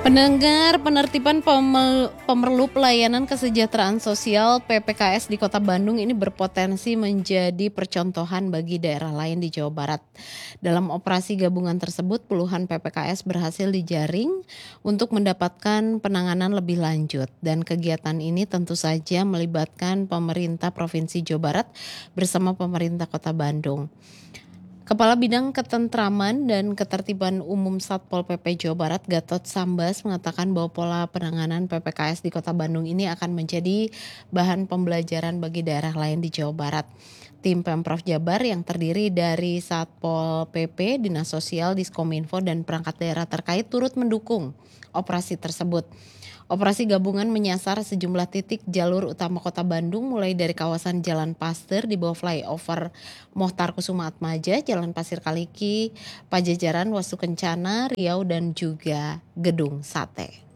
Pendengar, penertiban pemerlu pelayanan kesejahteraan sosial (PPKS) di Kota Bandung ini berpotensi menjadi percontohan bagi daerah lain di Jawa Barat. Dalam operasi gabungan tersebut, puluhan PPKS berhasil dijaring untuk mendapatkan penanganan lebih lanjut. Dan kegiatan ini tentu saja melibatkan pemerintah Provinsi Jawa Barat bersama pemerintah Kota Bandung. Kepala Bidang Ketentraman dan Ketertiban Umum Satpol PP Jawa Barat, Gatot Sambas, mengatakan bahwa pola penanganan PPKS di Kota Bandung ini akan menjadi bahan pembelajaran bagi daerah lain di Jawa Barat. Tim Pemprov Jabar yang terdiri dari Satpol PP, Dinas Sosial, Diskominfo, dan perangkat daerah terkait turut mendukung operasi tersebut. Operasi gabungan menyasar sejumlah titik jalur utama Kota Bandung, mulai dari kawasan Jalan Pasteur di bawah flyover Mohtar Kusuma Atmaja, Jalan Pasir Kaliki, Pajajaran, Wastu Kencana, Riau, dan juga Gedung Sate.